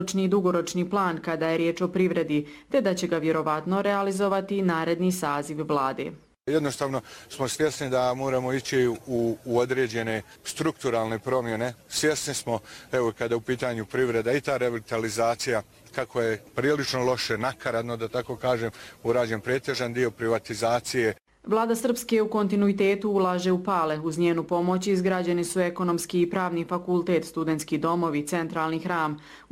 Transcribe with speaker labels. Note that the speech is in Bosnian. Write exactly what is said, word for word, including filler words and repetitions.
Speaker 1: i dugoročni plan kada je riječ o privredi, te da će ga vjerovatno realizovati i naredni saziv vlade.
Speaker 2: Jednostavno smo svjesni da moramo ići u, u određene strukturalne promjene. Svjesni smo, evo kada je u pitanju privreda i ta revitalizacija, kako je prilično loše, nakaradno da tako kažem, urađen pretežan dio privatizacije.
Speaker 1: Vlada Srpske u kontinuitetu ulaže u Pale. Uz njenu pomoć izgrađeni su ekonomski i pravni fakultet, studentski domovi, centralni hram.